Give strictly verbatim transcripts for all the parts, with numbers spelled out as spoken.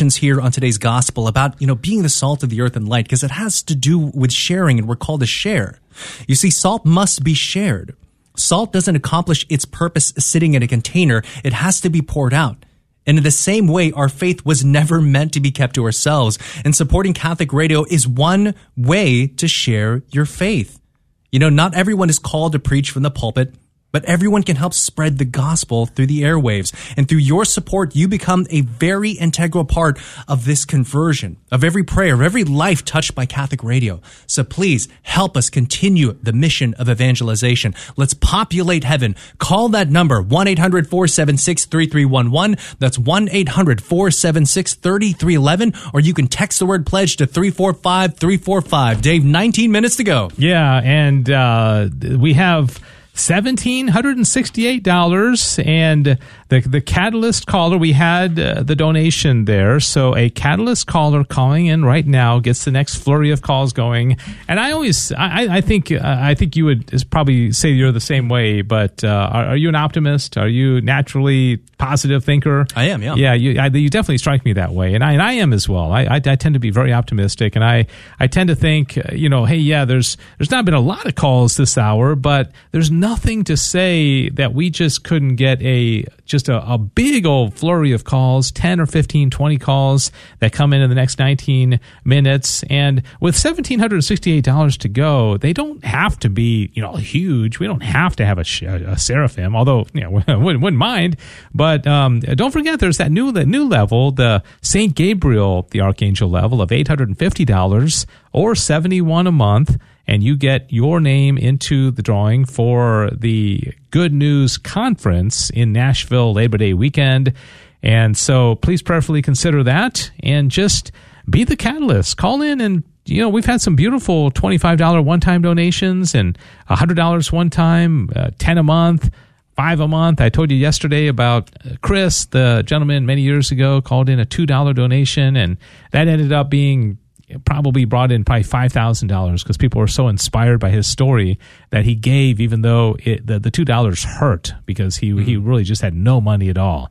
instructions here on today's gospel about, you know, being the salt of the earth and light, because it has to do with sharing, and we're called to share. You see, salt must be shared. Salt doesn't accomplish its purpose sitting in a container. It has to be poured out. And in the same way, our faith was never meant to be kept to ourselves. And supporting Catholic Radio is one way to share your faith. You know, not everyone is called to preach from the pulpit, but everyone can help spread the gospel through the airwaves. And through your support, you become a very integral part of this conversion, of every prayer, of every life touched by Catholic Radio. So please help us continue the mission of evangelization. Let's populate heaven. Call that number, one eight hundred four seven six three three one one. That's one eight hundred four seven six three three one one. Or you can text the word pledge to three four five three four five. Dave, nineteen minutes to go. Yeah, and uh, we have one thousand seven hundred sixty-eight dollars, and the the Catalyst caller, we had uh, the donation there, so a Catalyst caller calling in right now gets the next flurry of calls going. And I always, I, I think, uh, I think you would probably say you're the same way, but uh, are, are you an optimist? Are you naturally positive thinker? I am, yeah. Yeah, you, I, you definitely strike me that way, and I and I am as well. I, I, I tend to be very optimistic, and I, I tend to think, uh, you know, hey, yeah, there's there's not been a lot of calls this hour, but there's nothing to say that we just couldn't get a just a, a big old flurry of calls, ten or fifteen, twenty calls that come in in the next nineteen minutes. And with one thousand seven hundred sixty-eight dollars to go, they don't have to be, you know, huge. We don't have to have a, a seraphim, although, you know, wouldn't, wouldn't mind. But um, don't forget, there's that new, that new level, the Saint Gabriel, the Archangel level of eight hundred fifty dollars or seventy-one dollars a month. And you get your name into the drawing for the Good News Conference in Nashville Labor Day weekend. And so please prayerfully consider that and just be the catalyst. Call in and, you know, we've had some beautiful twenty-five dollars one-time donations and one hundred dollars one time, uh, ten a month, five a month. I told you yesterday about Chris, the gentleman many years ago, called in a two dollars donation, and that ended up being probably brought in probably five thousand dollars because people were so inspired by his story that he gave, even though it, the, the two dollars hurt because he mm-hmm. he really just had no money at all.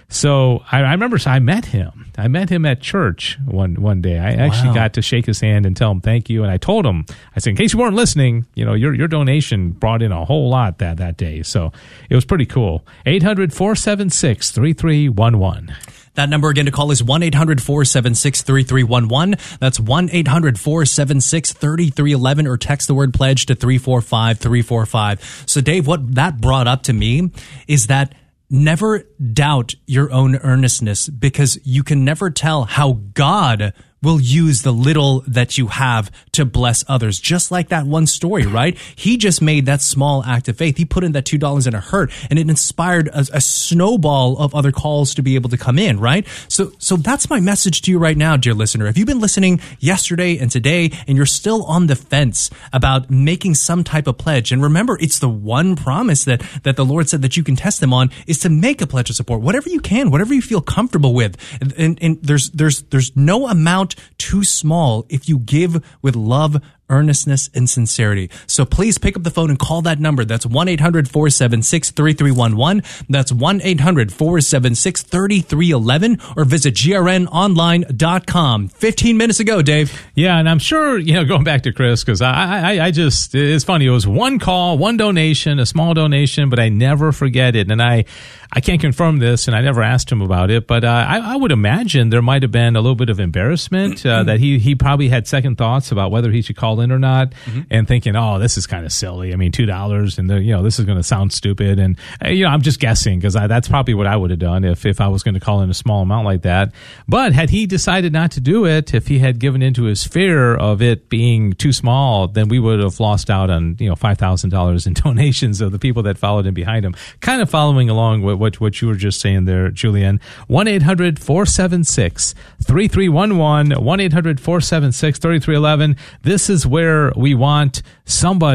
So I, I remember I met him. I met him at church one one day. I actually wow. got to shake his hand and tell him thank you. And I told him, I said, in case you weren't listening, you know, your your donation brought in a whole lot that, that day. So it was pretty cool. eight hundred four seven six three three one one. That number again to call is one eight hundred four seven six three three one one. That's one eight hundred four seven six three three one one, or text the word pledge to three four five three four five. So Dave, what that brought up to me is that never doubt your own earnestness, because you can never tell how God will use the little that you have to bless others. Just like that one story, right? He just made that small act of faith. He put in that two dollars and it hurt, and it inspired a, a snowball of other calls to be able to come in, right? So, so that's my message to you right now, dear listener. If you've been listening yesterday and today, and you're still on the fence about making some type of pledge, and remember, it's the one promise that, that the Lord said that you can test them on, is to make a pledge of support, whatever you can, whatever you feel comfortable with. And, and, and there's, there's, there's no amount too small if you give with love, earnestness, and sincerity. So please pick up the phone and call that number. That's one eight hundred four seven six three three one one. That's one eight hundred four seven six three three one one, or visit G R N online dot com. fifteen minutes ago, Dave. Yeah, and I'm sure, you know, going back to Chris, because I, I, I just, it's funny. It was one call, one donation, a small donation, but I never forget it. And I, I can't confirm this, and I never asked him about it, but uh, I, I would imagine there might have been a little bit of embarrassment, uh, that he, he probably had second thoughts about whether he should call in or not, mm-hmm. and thinking, oh, this is kind of silly. I mean, two dollars, and the, you know, this is going to sound stupid. And, uh, you know, I'm just guessing, because that's probably what I would have done if, if I was going to call in a small amount like that. But had he decided not to do it, if he had given into his fear of it being too small, then we would have lost out on, you know, five thousand dollars in donations of the people that followed him behind him. Kind of following along with what, what you were just saying there, Julian. one eight hundred four seven six three three one one, one eight hundred four seven six three three one one. This is where we want somebody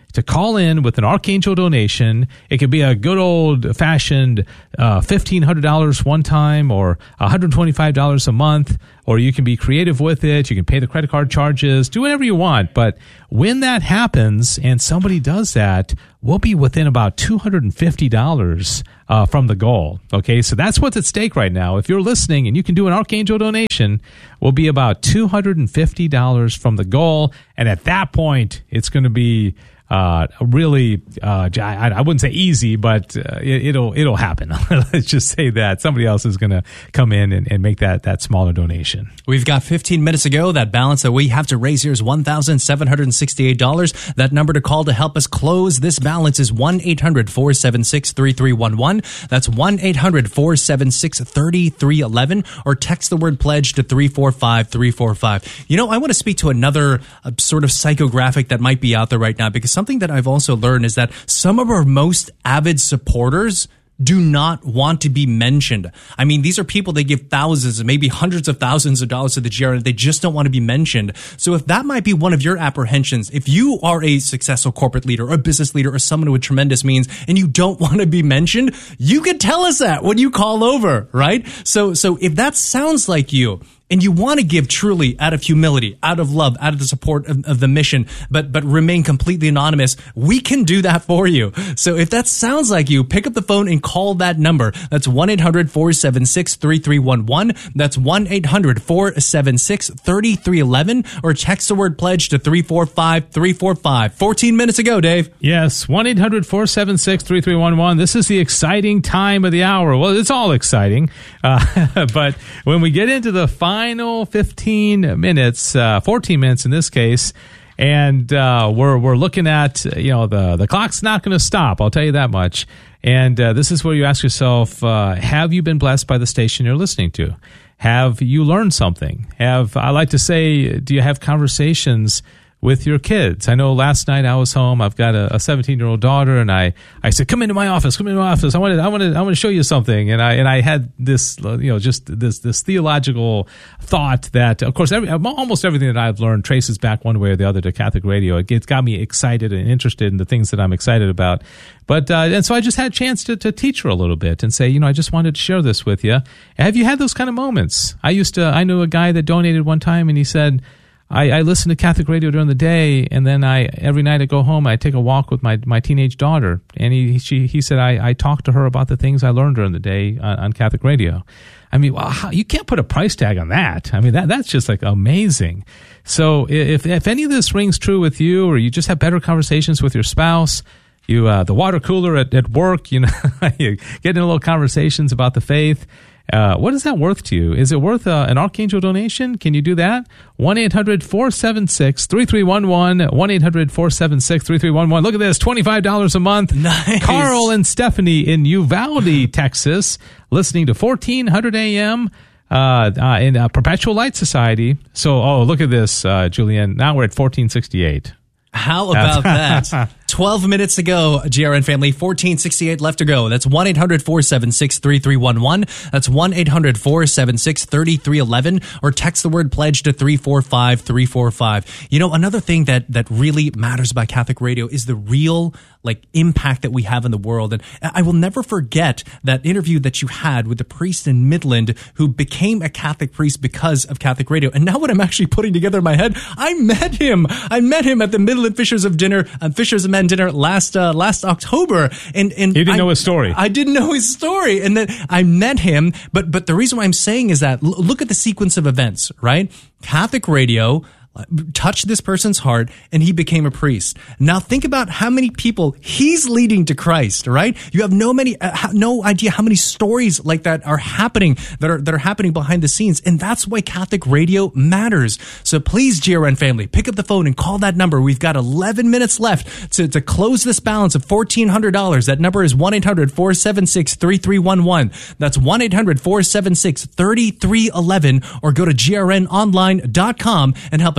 to call in with an Archangel donation. It could be a good old-fashioned uh, fifteen hundred dollars one time or one hundred twenty-five dollars a month, or you can be creative with it. You can pay the credit card charges, do whatever you want. But when that happens and somebody does that, we'll be within about two hundred fifty dollars uh, from the goal. Okay, so that's what's at stake right now. If you're listening and you can do an Archangel donation, we'll be about two hundred fifty dollars from the goal. And at that point, it's going to be Uh, really, uh, I, I wouldn't say easy, but uh, it, it'll it'll happen. Let's just say that somebody else is going to come in and, and make that that smaller donation. We've got fifteen minutes ago. That balance that we have to raise here is one thousand seven hundred sixty-eight dollars. That number to call to help us close this balance is one eight hundred four seven six three three one one. That's one eight hundred four seven six three three one one, or text the word pledge to three four five three four five. You know, I want to speak to another uh, sort of psychographic that might be out there right now, because something that I've also learned is that some of our most avid supporters do not want to be mentioned. I mean, these are people that give thousands, maybe hundreds of thousands of dollars to the G R N. They just don't want to be mentioned. So if that might be one of your apprehensions, if you are a successful corporate leader or a business leader or someone with tremendous means and you don't want to be mentioned, you can tell us that when you call over, right? So, so if that sounds like you, and you want to give truly out of humility, out of love, out of the support of, of the mission, but but remain completely anonymous, we can do that for you. So if that sounds like you, pick up the phone and call that number. That's one eight hundred four seven six three three one one. That's one eight hundred four seven six three three one one, or text the word pledge to three four five three four five. fourteen minutes ago, Dave. Yes, one eight hundred four seven six three three one one. This is the exciting time of the hour. Well, it's all exciting, uh, but when we get into the final Final fifteen minutes, uh, fourteen minutes in this case, and uh, we're we're looking at, you know, the the clock's not going to stop. I'll tell you that much. And uh, this is where you ask yourself: uh, have you been blessed by the station you're listening to? Have you learned something? Have I like to say, do you have conversations with your kids? I know last night I was home. I've got a seventeen-year-old daughter, and I, I said, "Come into my office. Come into my office. I want to, I want to, I want to show you something." And I and I had this, you know, just this this theological thought that, of course, every, almost everything that I've learned traces back one way or the other to Catholic radio. It, it's got me excited and interested in the things that I'm excited about. But uh, and so I just had a chance to, to teach her a little bit and say, you know, I just wanted to share this with you. Have you had those kind of moments? I used to. I knew a guy that donated one time, and he said, I, I listen to Catholic radio during the day, and then I every night I go home, I take a walk with my, my teenage daughter. And he she he said I, I talk to her about the things I learned during the day on, on Catholic radio. I mean, well, how, you can't put a price tag on that. I mean, that that's just like amazing. So if if any of this rings true with you, or you just have better conversations with your spouse, you uh, the water cooler at, at work, you know, you get in little conversations about the faith. Uh, what is that worth to you? Is it worth uh, an Archangel donation? Can you do that? one eight hundred four seven six three three one one. one eight hundred four seven six three three one one. Look at this, twenty-five dollars a month. Nice. Carl and Stephanie in Uvalde, Texas, listening to fourteen hundred A M uh, uh, in uh, Perpetual Light Society. So, oh, look at this, uh, Julian. Now we're at fourteen sixty-eight. How about that? twelve minutes ago, G R N family, fourteen sixty-eight left to go. That's one eight hundred four seven six three three one one. That's one eight hundred four seven six three three one one, or text the word pledge to three four five three four five. You know, another thing that, that really matters about Catholic radio is the real like impact that we have in the world. And I will never forget that interview that you had with the priest in Midland who became a Catholic priest because of Catholic radio. And now what I'm actually putting together in my head, I met him. I met him at the Midland Fishers of Dinner, uh, Fishers of Men dinner last uh, last October. And and you didn't I, know his story. I didn't know his story. And then I met him. But but the reason why I'm saying is that l- look at the sequence of events, right? Catholic radio touched this person's heart, and he became a priest. Now think about how many people he's leading to Christ, right? You have no many, uh, no idea how many stories like that are happening, that are that are happening behind the scenes, and that's why Catholic radio matters. So please, G R N family, pick up the phone and call that number. We've got eleven minutes left to, to close this balance of fourteen hundred dollars. That number is one eight hundred four seven six three three one one. That's one eight hundred four seven six three three one one, or go to G R N online dot com and help us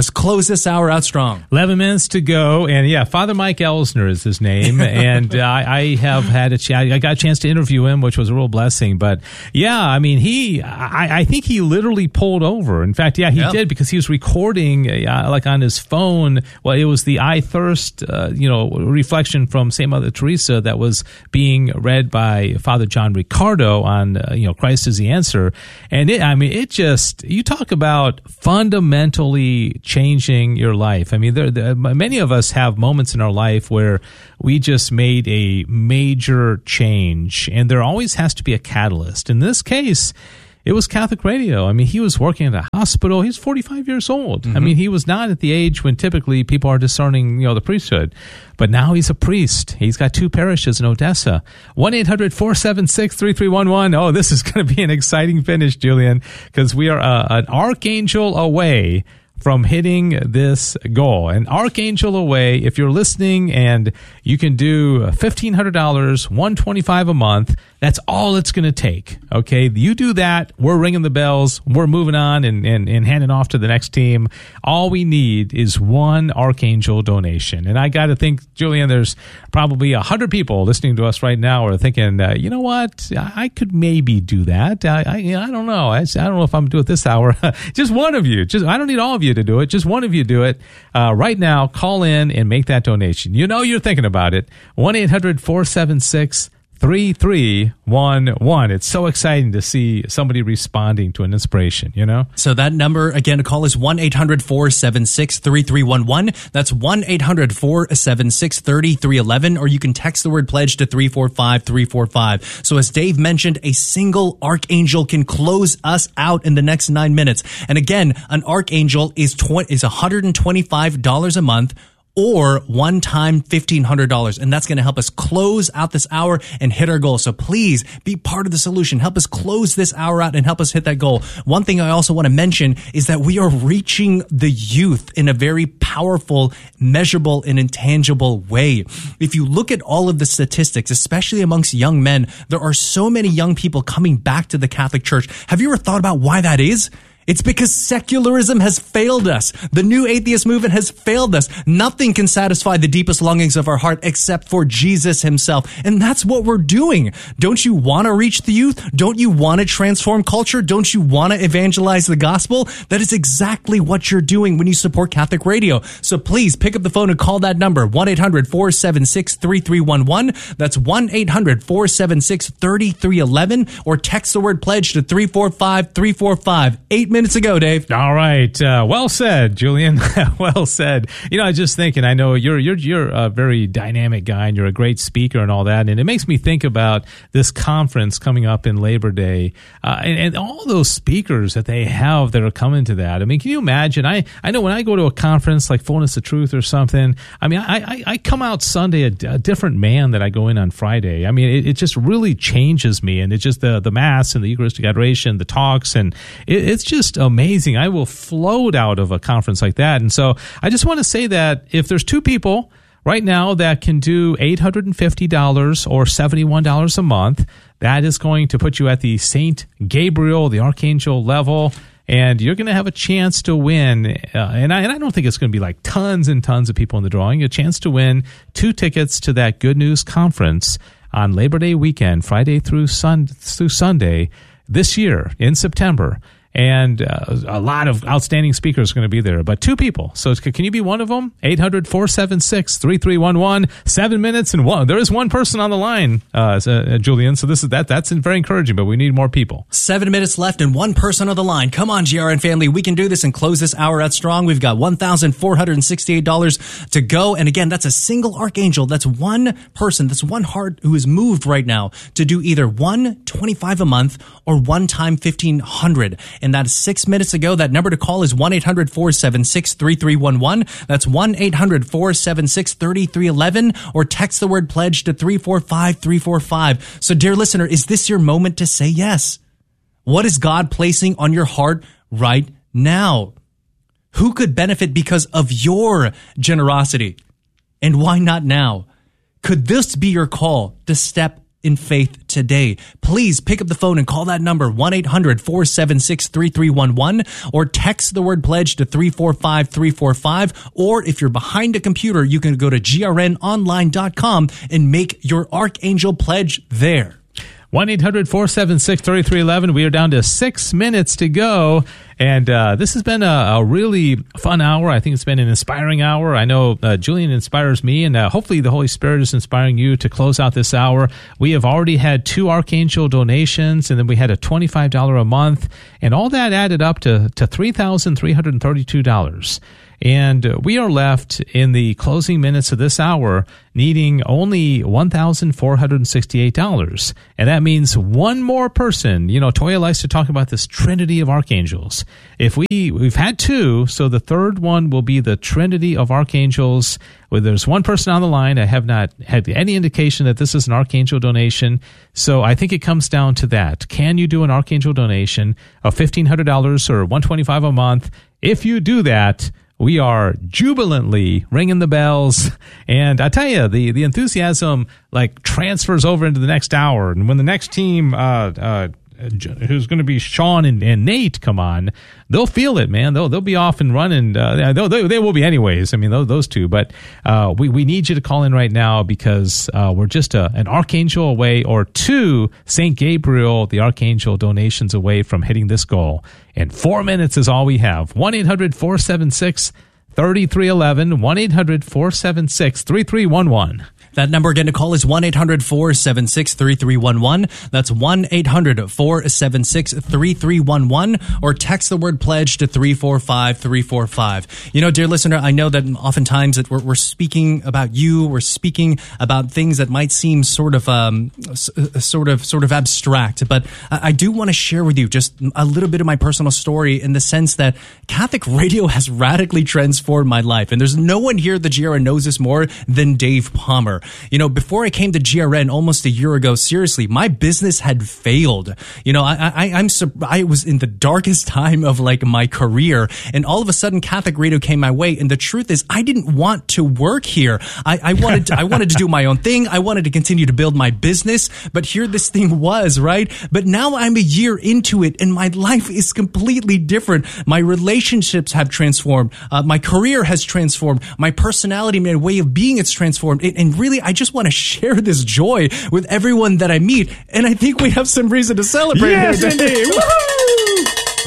us close this hour out strong. eleven minutes to go. And yeah, Father Mike Elsner is his name. and uh, I, I have had a chat. I got a chance to interview him, which was a real blessing. But yeah, I mean, he, I, I think he literally pulled over. In fact, yeah, he yeah. did, because he was recording uh, like on his phone. Well, it was the I Thirst, uh, you know, reflection from Saint Mother Teresa that was being read by Father John Ricardo on, uh, you know, Christ is the Answer. And it, I mean, it just, you talk about fundamentally changing your life. I mean, there, there, many of us have moments in our life where we just made a major change, and there always has to be a catalyst. In this case, it was Catholic Radio. I mean, he was working at a hospital. He's forty-five years old. Mm-hmm. I mean, he was not at the age when typically people are discerning, you know, the priesthood. But now he's a priest. He's got two parishes in Odessa. one eight hundred four seven six three three one one. Oh, this is going to be an exciting finish, Julian, because we are uh, an archangel away from hitting this goal. An archangel away. If you're listening and you can do fifteen hundred dollars, one hundred twenty-five dollars a month, that's all it's going to take. Okay, you do that, we're ringing the bells, we're moving on and, and, and handing off to the next team. All we need is one archangel donation. And I got to think, Julian, there's probably one hundred people listening to us right now are thinking, uh, you know what, I could maybe do that. I I, I don't know. I, I don't know if I'm going to do it this hour. Just one of you. Just I don't need all of you to do it. Just one of you do it. Uh, right now, call in and make that donation. You know you're thinking about it. one eight hundred four seven six three three one one. It's so exciting to see somebody responding to an inspiration, you know? So that number, again, to call is one eight hundred four seven six three three one one. That's one eight hundred four seven six three three one one, or you can text the word pledge to three four five three four five. So as Dave mentioned, a single archangel can close us out in the next nine minutes. And again, an archangel is tw- is one hundred twenty-five dollars a month, or one-time fifteen hundred dollars. And that's going to help us close out this hour and hit our goal. So please be part of the solution. Help us close this hour out and help us hit that goal. One thing I also want to mention is that we are reaching the youth in a very powerful, measurable, and intangible way. If you look at all of the statistics, especially amongst young men, there are so many young people coming back to the Catholic Church. Have you ever thought about why that is? It's because secularism has failed us. The new atheist movement has failed us. Nothing can satisfy the deepest longings of our heart except for Jesus himself. And that's what we're doing. Don't you want to reach the youth? Don't you want to transform culture? Don't you want to evangelize the gospel? That is exactly what you're doing when you support Catholic Radio. So please pick up the phone and call that number, one eight hundred four seven six three three one one. That's one eight hundred four seven six three three one one, or text the word pledge to three four five three four five. Eight minutes ago, Dave. All right. Uh, well said, Julian. Well said. You know, I was just thinking, I know you're you're you're a very dynamic guy and you're a great speaker and all that. And it makes me think about this conference coming up in Labor Day uh, and, and all those speakers that they have that are coming to that. I mean, can you imagine? I, I know when I go to a conference like Fullness of Truth or something, I mean, I, I, I come out Sunday a, a different man than I go in on Friday. I mean, it, it just really changes me. And it's just the, the Mass and the Eucharistic Adoration, the talks, and it, it's just amazing. I will float out of a conference like that. And so I just want to say that if there's two people right now that can do eight hundred fifty dollars or seventy-one dollars a month, that is going to put you at the Saint Gabriel, the Archangel level, and you're going to have a chance to win. Uh, and, I, and I don't think it's going to be like tons and tons of people in the drawing. A chance to win two tickets to that Good News Conference on Labor Day weekend, Friday through, sun, through Sunday this year in September. And uh, a lot of outstanding speakers are going to be there, but two people. So can you be one of them? eight hundred four seven six three three one one. Seven minutes and one. There is one person on the line, uh, uh, Julian. So this is that. That's very encouraging, but we need more people. Seven minutes left and one person on the line. Come on, G R N family. We can do this and close this hour out strong. We've got one thousand four hundred sixty-eight dollars to go. And again, that's a single archangel. That's one person. That's one heart who is moved right now to do either one twenty-five a month or one time fifteen hundred. And that is six minutes ago. That number to call is one eight hundred four seven six three three one one. That's one eight hundred four seven six three three one one, or text the word pledge to three four five three four five. So, dear listener, is this your moment to say yes? What is God placing on your heart right now? Who could benefit because of your generosity? And why not now? Could this be your call to step in faith today. Please pick up the phone and call that number, one eight hundred four seven six three three one one, or text the word pledge to three four five three four five. Or if you're behind a computer, you can go to G R N online dot com and make your Archangel pledge there. one eight hundred four seven six three three one one. We are down to six minutes to go. And uh, this has been a, a really fun hour. I think it's been an inspiring hour. I know uh, Julian inspires me, and uh, hopefully the Holy Spirit is inspiring you to close out this hour. We have already had two Archangel donations, and then we had a twenty-five dollars a month, and all that added up to, to three thousand three hundred thirty-two dollars. And we are left in the closing minutes of this hour needing only one thousand four hundred sixty-eight dollars. And that means one more person. You know, Toya likes to talk about this Trinity of Archangels. If we, we've had two, so the third one will be the Trinity of Archangels. Well, there's one person on the line. I have not had any indication that this is an Archangel donation. So I think it comes down to that. Can you do an Archangel donation of fifteen hundred dollars or one hundred twenty-five dollars a month? If you do that, we are jubilantly ringing the bells. And I tell you, the, the enthusiasm like transfers over into the next hour. And when the next team, uh, uh, who's going to be Sean and, and Nate come on, they'll feel it, man. They'll they'll be off and running. Uh, they they will be anyways. I mean, those, those two. But uh, we we need you to call in right now because uh, we're just a, an Archangel away, or two Saint Gabriel, the Archangel donations away from hitting this goal. And four minutes is all we have. one eight hundred four seven six three three one one. one eight hundred four seven six three three one one. That number again to call is one eight hundred four seven six three three one one. That's one eight hundred four seven six three three one one, or text the word pledge to three four five three four five. You know, dear listener, I know that oftentimes that we're, we're speaking about you, we're speaking about things that might seem sort of um, sort of sort of abstract, but I do want to share with you just a little bit of my personal story in the sense that Catholic radio has radically transformed my life, and there's no one here at the G R N knows this more than Dave Palmer. You know, before I came to G R N almost a year ago, seriously, my business had failed. You know, I, I, I'm, I was in the darkest time of like my career, and all of a sudden Catholic radio came my way. And the truth is, I didn't want to work here. I, I wanted, to, I wanted to do my own thing. I wanted to continue to build my business, but here this thing was, right? But now I'm a year into it, and my life is completely different. My relationships have transformed. Uh, my career has transformed. My personality, my way of being, it's transformed. And, and really, I just want to share this joy with everyone that I meet, and I think we have some reason to celebrate. Yes, indeed! Woohoo!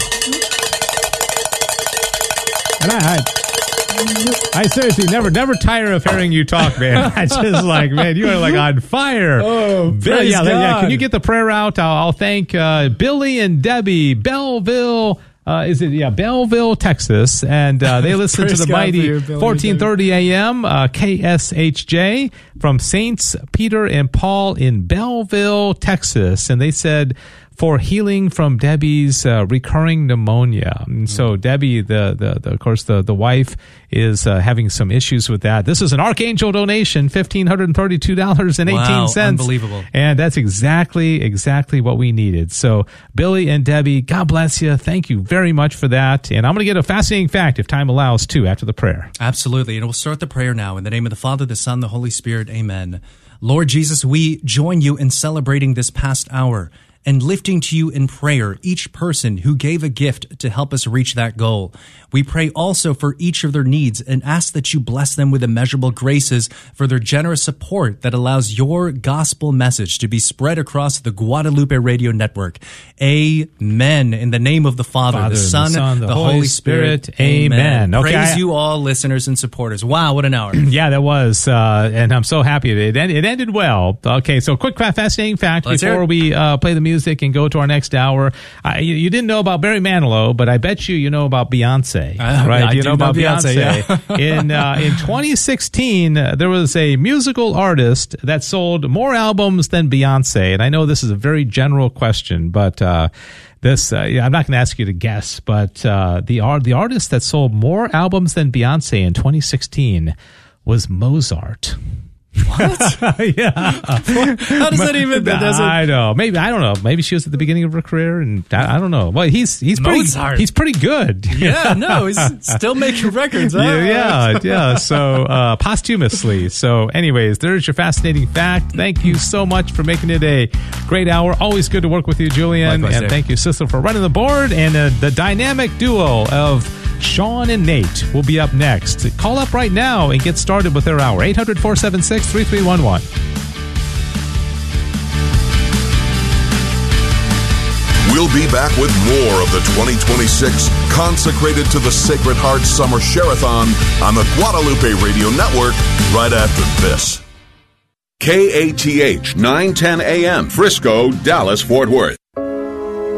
And I, I, I seriously never, never tire of hearing you talk, man. I just like, man, you are like on fire. Oh, Bill, praise yeah, God. yeah. Can you get the prayer out? I'll, I'll thank uh, Billy and Debbie, Belleville. Uh, is it, yeah, Belleville, Texas, and uh, they listen to the mighty you, fourteen thirty a.m. Uh, K S H J from Saints Peter and Paul in Belleville, Texas, and they said for healing from Debbie's uh, recurring pneumonia. And so Debbie, the, the, the of course, the, the wife is uh, having some issues with that. This is an Archangel donation, one thousand five hundred thirty-two dollars and eighteen cents. Wow, unbelievable. And that's exactly, exactly what we needed. So Billy and Debbie, God bless you. Thank you very much for that. And I'm going to get a fascinating fact, if time allows, too, after the prayer. Absolutely. And we'll start the prayer now. In the name of the Father, the Son, the Holy Spirit. Amen. Lord Jesus, we join you in celebrating this past hour and lifting to you in prayer each person who gave a gift to help us reach that goal. We pray also for each of their needs and ask that you bless them with immeasurable graces for their generous support that allows your gospel message to be spread across the Guadalupe Radio Network. Amen. In the name of the Father, Father the Son, the, Son, the, the Holy, Holy Spirit. Spirit. Amen. Okay. Praise you all, listeners and supporters. Wow, what an hour. Yeah, that was, uh, and I'm so happy it, it, it ended well. Okay, so quick, fascinating fact Let's before we uh, play the music and go to our next hour. I, you, you didn't know about Barry Manilow, but I bet you you know about Beyonce, uh, right? I you do know about know Beyonce. Beyonce. Yeah. in uh, in twenty sixteen, uh, there was a musical artist that sold more albums than Beyonce, and I know this is a very general question, but. Uh, This, uh, I'm not going to ask you to guess, but uh, the art, the artist that sold more albums than Beyonce in twenty sixteen was Mozart. What? Yeah. How does that even? That doesn't... I know. Maybe I don't know. Maybe she was at the beginning of her career, and I, I don't know. Well, he's he's Mozart. pretty. He's pretty good. Yeah. No, he's still making records. Huh? Yeah, yeah, yeah. So uh, posthumously. So, anyways, there's your fascinating fact. Thank you so much for making it a great hour. Always good to work with you, Julian. Likewise, and Dave. Thank you, Sissel, for running the board. And uh, the dynamic duo of Sean and Nate will be up next. Call up right now and get started with their hour. eight hundred, four seven six, three three one one. We'll be back with more of the twenty twenty-six Consecrated to the Sacred Heart Summer Share-a-thon on the Guadalupe Radio Network right after this. K A T H nine ten A M, Frisco, Dallas, Fort Worth.